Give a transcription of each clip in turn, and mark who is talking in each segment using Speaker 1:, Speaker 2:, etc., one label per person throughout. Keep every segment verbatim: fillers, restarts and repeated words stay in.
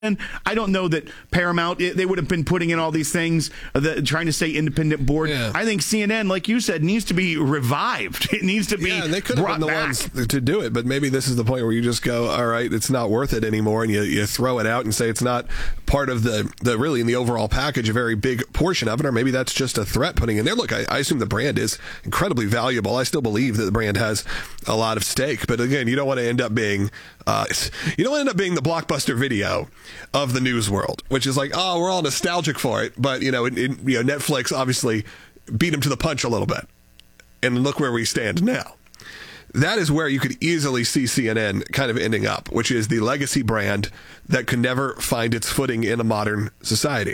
Speaker 1: And I don't know that Paramount, they would have been putting in all these things, the, trying to stay independent board.
Speaker 2: Yeah.
Speaker 1: I think C N N, like you said, needs to be revived. It needs to be
Speaker 2: Yeah, they could have
Speaker 1: brought
Speaker 2: been the
Speaker 1: back.
Speaker 2: ones to do it, but maybe this is the point where you just go, all right, it's not worth it anymore, and you, you throw it out and say it's not part of the, the really in the overall package, a very big portion of it, or maybe that's just a threat putting in there. Look, I, I assume the brand is incredibly valuable. I still believe that the brand has a lot of stake, but again, you don't want to end up being, uh, you don't want to end up being the Blockbuster Video of the news world, which is like, oh, we're all nostalgic for it, but you know, in, in, you know, Netflix obviously beat them to the punch a little bit, and look where we stand now. That is where you could easily see C N N kind of ending up, which is the legacy brand that could never find its footing in a modern society.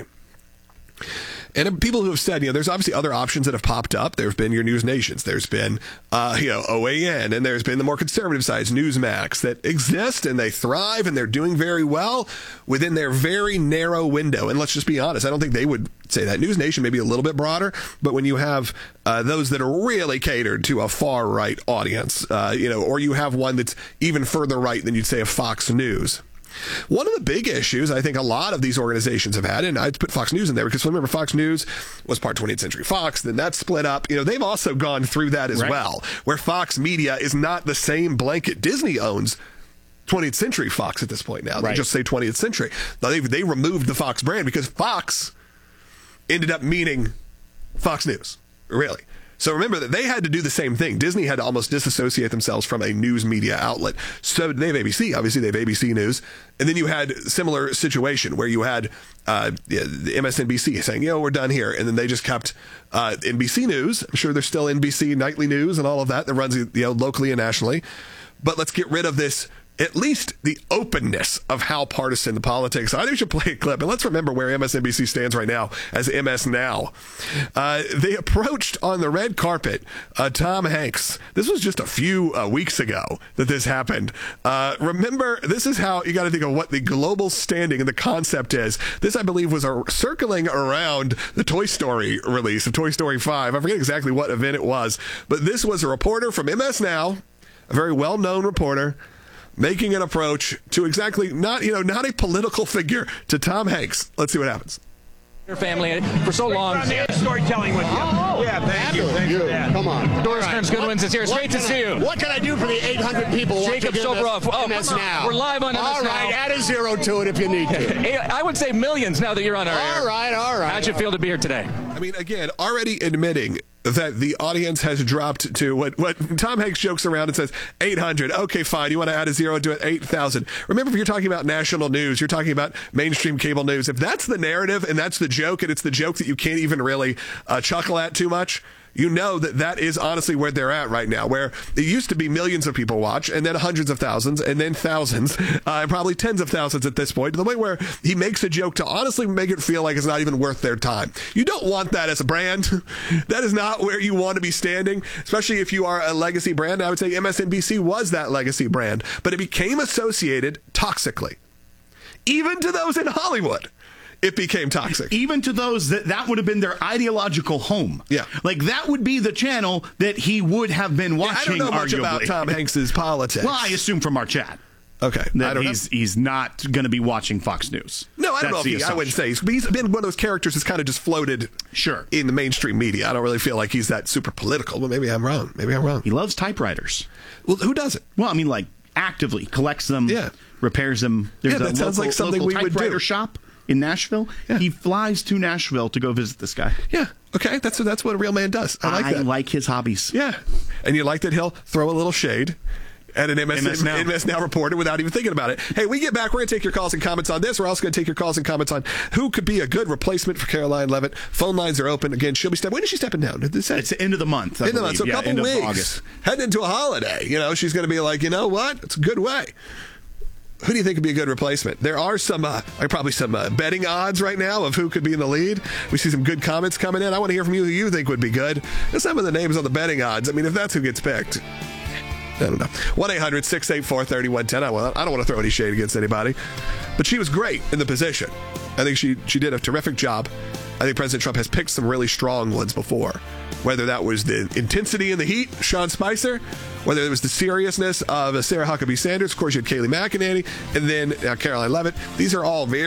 Speaker 2: And people who have said, you know, there's obviously other options that have popped up. There have been your News Nations. There's been, uh, you know, O A N. And there's been the more conservative sides, Newsmax, that exist and they thrive and they're doing very well within their very narrow window. And let's just be honest, I don't think they would say that. News Nation may be a little bit broader, but when you have uh, those that are really catered to a far-right audience, uh, you know, or you have one that's even further right than you'd say a Fox News. One of the big issues I think a lot of these organizations have had, and I'd put Fox News in there because remember Fox News was part twentieth Century Fox, then that split up. You know, they've also gone through that as
Speaker 1: right.
Speaker 2: well, where Fox Media is not the same blanket. Disney owns twentieth Century Fox at this point now. They
Speaker 1: right.
Speaker 2: just say twentieth Century. Now, they, they removed the Fox brand because Fox ended up meaning Fox News, really. So remember that they had to do the same thing. Disney had to almost disassociate themselves from a news media outlet. So they have A B C. Obviously, they have A B C News. And then you had a similar situation where you had uh, the M S N B C saying, you know, we're done here. And then they just kept uh, N B C News. I'm sure there's still N B C Nightly News and all of that that runs, you know, locally and nationally. But let's get rid of this, at least the openness of how partisan the politics. I think we should play a clip, and let's remember where M S N B C stands right now as M S Now. Uh, they approached on the red carpet uh, Tom Hanks. This was just a few uh, weeks ago that this happened. Uh, remember, this is how you got to think of what the global standing and the concept is. This, I believe, was a, circling around the Toy Story release of Toy Story five. I forget exactly what event it was, but this was a reporter from M S Now, a very well-known reporter, making an approach to exactly not, you know, not a political figure, to Tom Hanks. Let's see what happens.
Speaker 3: Your family for so long.
Speaker 4: Storytelling with you.
Speaker 3: Oh,
Speaker 4: yeah, thank you. Thank you.
Speaker 5: Yeah, come on.
Speaker 3: Doris Kearns Goodwins is here. It's great to see you.
Speaker 5: What can I do for the eight hundred people
Speaker 3: Jacob
Speaker 5: watching
Speaker 3: Soboroff. Oh,
Speaker 5: M S
Speaker 3: come on.
Speaker 5: Now?
Speaker 3: We're live on M S
Speaker 5: All
Speaker 3: Now.
Speaker 5: right, add a zero to it if you need to.
Speaker 3: I would say millions now that you're on our air.
Speaker 5: All right, all right.
Speaker 3: How'd you feel to be here today?
Speaker 2: I mean, again, already admitting that the audience has dropped to what, what Tom Hanks jokes around and says, eight hundred. Okay, fine. You want to add a zero to it? eight thousand. Remember, if you're talking about national news, you're talking about mainstream cable news. If that's the narrative and that's the joke, and it's the joke that you can't even really uh, chuckle at too much, you know that that is honestly where they're at right now, where it used to be millions of people watch, and then hundreds of thousands, and then thousands, uh, and probably tens of thousands at this point, to the point where he makes a joke to honestly make it feel like it's not even worth their time. You don't want that as a brand. That is not where you want to be standing, especially if you are a legacy brand. I would say M S N B C was that legacy brand, but it became associated toxically, even to those in Hollywood. It became toxic.
Speaker 1: Even to those that that would have been their ideological home.
Speaker 2: Yeah.
Speaker 1: Like that would be the channel that he would have been watching,
Speaker 2: yeah, I don't know much
Speaker 1: arguably.
Speaker 2: about Tom Hanks's politics.
Speaker 1: Well, I assume from our chat.
Speaker 2: Okay.
Speaker 1: That
Speaker 2: I don't
Speaker 1: he's,
Speaker 2: know.
Speaker 1: he's not going to be watching Fox News.
Speaker 2: No, I don't
Speaker 1: That's
Speaker 2: know if
Speaker 1: the
Speaker 2: he, I
Speaker 1: assumption.
Speaker 2: wouldn't say. He's, he's been one of those characters that's kind of just floated
Speaker 1: Sure.
Speaker 2: in the mainstream media. I don't really feel like he's that super political, but maybe I'm wrong. Maybe I'm wrong.
Speaker 1: He loves typewriters.
Speaker 2: Well, who doesn't?
Speaker 1: Well, I mean, like, actively collects them,
Speaker 2: Yeah.
Speaker 1: repairs them. There's
Speaker 2: Yeah, that
Speaker 1: a
Speaker 2: sounds
Speaker 1: local,
Speaker 2: like something
Speaker 1: local
Speaker 2: we would
Speaker 1: typewriter
Speaker 2: do.
Speaker 1: shop in Nashville.
Speaker 2: Yeah.
Speaker 1: He flies to Nashville to go visit this guy.
Speaker 2: Yeah. Okay. That's that's what a real man does. I like
Speaker 1: I
Speaker 2: that.
Speaker 1: like his hobbies.
Speaker 2: Yeah. And you like that he'll throw a little shade at an M S N,
Speaker 1: M S Now.
Speaker 2: M S Now reporter without even thinking about it. Hey, we get back. We're going to take your calls and comments on this. We're also going to take your calls and comments on who could be a good replacement for Caroline Levitt. Phone lines are open. Again, she'll be stepping. When is she stepping down? Did this say?
Speaker 1: It's the end of the month. I
Speaker 2: End of the month. So a
Speaker 1: believe. Yeah,
Speaker 2: couple
Speaker 1: end of
Speaker 2: weeks.
Speaker 1: August.
Speaker 2: Heading into a holiday. You know, she's going to be like, you know what? It's a good way. Who do you think would be a good replacement? There are some, uh, probably some uh, betting odds right now of who could be in the lead. We see some good comments coming in. I want to hear from you who you think would be good. And some of the names on the betting odds. I mean, if that's who gets picked. I don't know. one eight hundred six eight four three one one zero. I don't want to throw any shade against anybody. But she was great in the position. I think she, she did a terrific job. I think President Trump has picked some really strong ones before, whether that was the intensity and the heat, Sean Spicer, whether it was the seriousness of Sarah Huckabee Sanders. Of course, you had Kayleigh McEnany, and then uh, Caroline Leavitt. These are all very